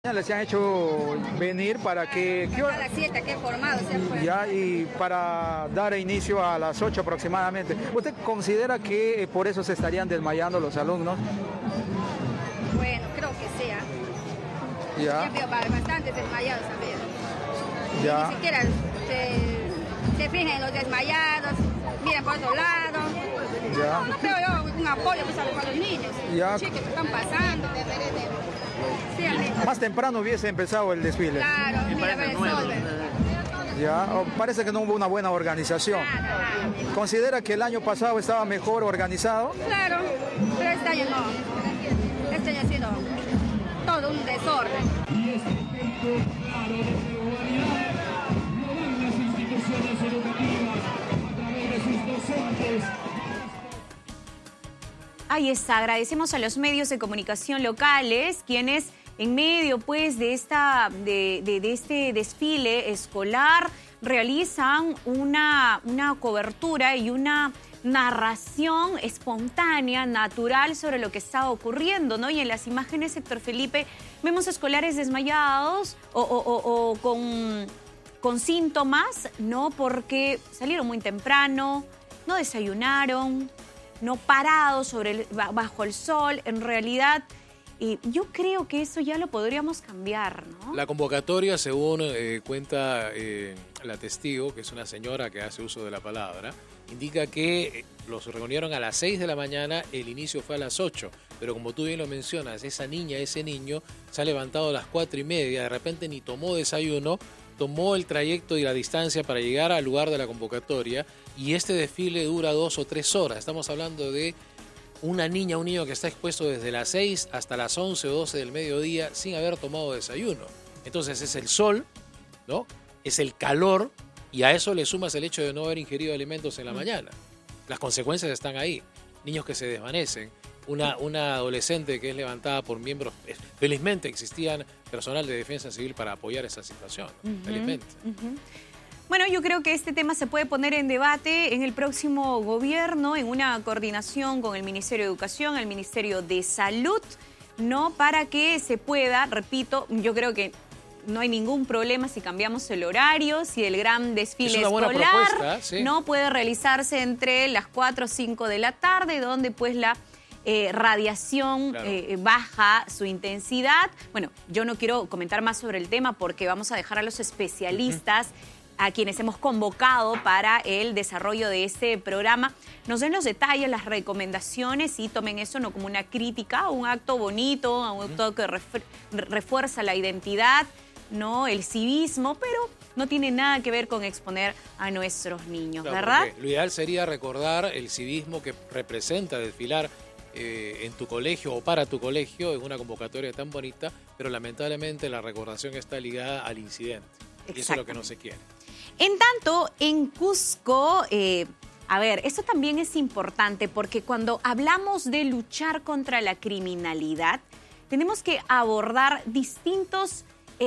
Ya les han hecho venir para que... A las 7 que he formado se fue. Ya, y para dar inicio a las 8 aproximadamente. ¿Usted considera que por eso se estarían desmayando los alumnos? Bueno, creo que sea. Ya. Ya veo bastante desmayados también. Ya. Ni siquiera se fijan en los desmayados, miran por otro lado. Ya. No veo yo un apoyo pues, para los niños. Ya. Los chicos que están pasando. Sí, amigo. Más temprano hubiese empezado el desfile. Claro, mira, ver el sol. Ya. Parece que no hubo una buena organización. Nada. ¿Considera que el año pasado estaba mejor organizado? Claro, pero este año no. Este año ha sido todo un desorden. Y este ejemplo claro de humanidad lo dan las instituciones educativas a través de sus docentes. Ahí está, agradecemos a los medios de comunicación locales, quienes en medio pues de este desfile escolar realizan una cobertura y una narración espontánea, natural sobre lo que está ocurriendo, ¿no? Y en las imágenes, Héctor Felipe, vemos escolares desmayados o con síntomas, ¿no? Porque salieron muy temprano, no desayunaron, no parados bajo el sol. En realidad, yo creo que eso ya lo podríamos cambiar, ¿no? La convocatoria, según cuenta la testigo, que es una señora que hace uso de la palabra, indica que los reunieron a las 6 de la mañana, el inicio fue a las 8, pero como tú bien lo mencionas, esa niña, ese niño, se ha levantado a las 4:30, de repente ni tomó desayuno, tomó el trayecto y la distancia para llegar al lugar de la convocatoria, y este desfile dura 2 o 3 horas. Estamos hablando de una niña, un niño que está expuesto desde las 6 hasta las 11 o 12 del mediodía sin haber tomado desayuno. Entonces es el sol, ¿no? Es el calor, y a eso le sumas el hecho de no haber ingerido alimentos en la mañana. Las consecuencias están ahí. Niños que se desvanecen, una adolescente que es levantada por miembros. Felizmente existían personal de defensa civil para apoyar esa situación, felizmente. Bueno, yo creo que este tema se puede poner en debate en el próximo gobierno, en una coordinación con el Ministerio de Educación, el Ministerio de Salud, ¿no? Para que se pueda, repito, yo creo que no hay ningún problema si cambiamos el horario, si el gran desfile escolar sí, no puede realizarse entre las 4 o 5 de la tarde, donde pues la radiación baja su intensidad. Bueno, yo no quiero comentar más sobre el tema porque vamos a dejar a los especialistas, a quienes hemos convocado para el desarrollo de este programa, nos den los detalles, las recomendaciones, y tomen eso no como una crítica, un acto bonito, un acto que refuerza la identidad, ¿no? El civismo, pero no tiene nada que ver con exponer a nuestros niños, claro, ¿verdad? Lo ideal sería recordar el civismo que representa desfilar en tu colegio o para tu colegio en una convocatoria tan bonita, pero lamentablemente la recordación está ligada al incidente. Y eso es lo que no se quiere. En tanto, en Cusco, a ver, esto también es importante porque cuando hablamos de luchar contra la criminalidad, tenemos que abordar distintos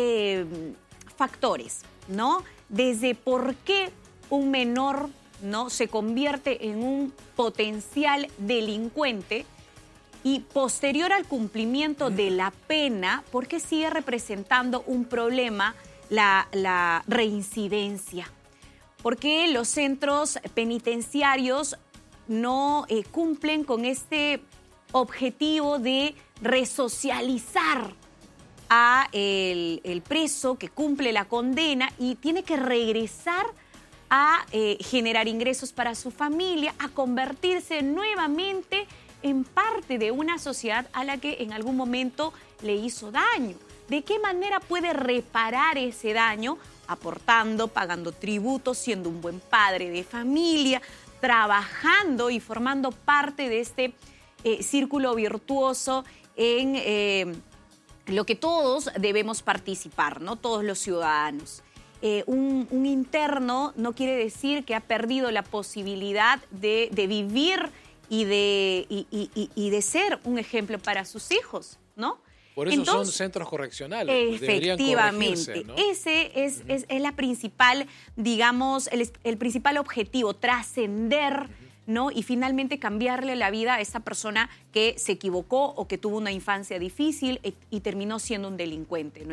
factores, ¿no? Desde por qué un menor, ¿no?, se convierte en un potencial delincuente, y posterior al cumplimiento de la pena, ¿por qué sigue representando un problema la reincidencia? Porque los centros penitenciarios no cumplen con este objetivo de resocializar a el preso que cumple la condena y tiene que regresar a generar ingresos para su familia, a convertirse nuevamente en parte de una sociedad a la que en algún momento le hizo daño. ¿De qué manera puede reparar ese daño? Aportando, pagando tributos, siendo un buen padre de familia, trabajando y formando parte de este círculo virtuoso en lo que todos debemos participar, ¿no? Todos los ciudadanos. Un interno no quiere decir que ha perdido la posibilidad de vivir y de ser un ejemplo para sus hijos, ¿no? Por eso entonces, son centros correccionales. Efectivamente, ¿no? Ese es la principal, digamos, el principal objetivo, trascender, ¿no? Y finalmente cambiarle la vida a esta persona que se equivocó o que tuvo una infancia difícil y terminó siendo un delincuente, ¿no?